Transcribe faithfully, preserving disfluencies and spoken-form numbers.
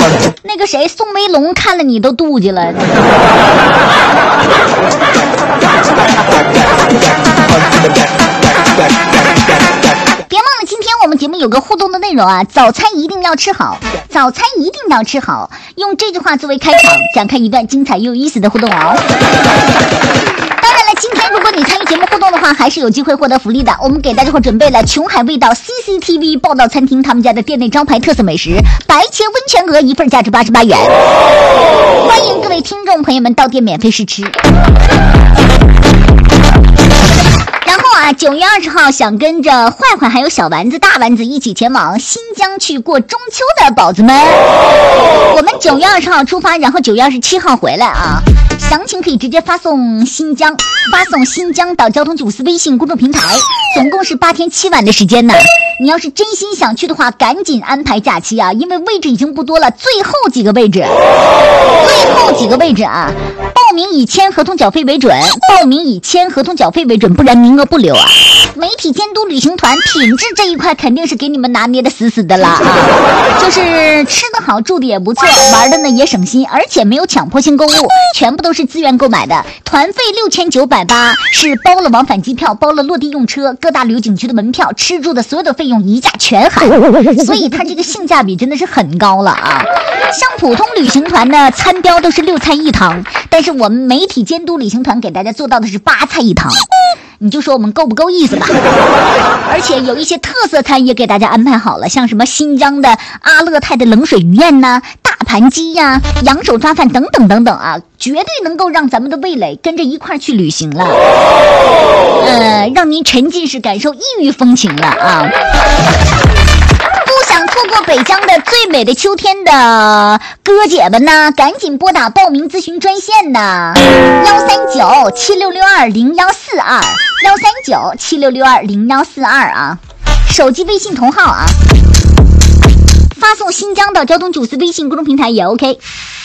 那个谁，宋威龙看了你都妒忌了。别忘了，今天我们节目有个互动的内容啊，早餐一定要吃好，早餐一定要吃好，用这句话作为开场，展开一段精彩又有意思的互动哦。当然了，今天如果你参与节目互动的话，还是有机会获得福利的。我们给大家伙准备了琼海味道 C C T V 报道餐厅他们家的店内招牌特色美食白切温泉鹅一份，价值八十八元。欢迎各位听众朋友们到店免费试吃。然后啊，九月二十号想跟着坏坏还有小丸子、大丸子一起前往新疆去过中秋的宝子们，我们九月二十号出发，然后九月二十七号回来啊。详情可以直接发送新疆，发送新疆到交通九四微信公众平台，总共是八天七晚的时间呢。你要是真心想去的话，赶紧安排假期啊，因为位置已经不多了，最后几个位置，最后几个位置啊。报名以签合同缴费为准，报名以签合同缴费为准，不然名额不留啊。媒体监督旅行团品质这一块肯定是给你们拿捏的死死的了啊，就是吃得好，住的也不错，玩的呢也省心，而且没有强迫性购物，全部都是自愿购买的。团费六千九百八，是包了往返机票，包了落地用车，各大旅游景区的门票，吃住的所有的费用一价全含，所以它这个性价比真的是很高了啊。像普通旅行团呢，餐标都是六菜一汤，但是我们媒体监督旅行团给大家做到的是八菜一汤，你就说我们够不够意思吧。而且有一些特色餐也给大家安排好了，像什么新疆的阿勒泰的冷水鱼宴呐、大盘鸡呀、羊手抓饭等等等等啊，绝对能够让咱们的味蕾跟着一块去旅行了，呃，让您沉浸式感受异域风情了啊。不想错过北疆的最美的秋天的哥姐们呢，赶紧拨打报名咨询专线呢，幺三九七六六二零幺四二，幺三九七六六二零幺四二啊，手机微信同号啊，发送新疆到交通九四微信公众平台也 OK。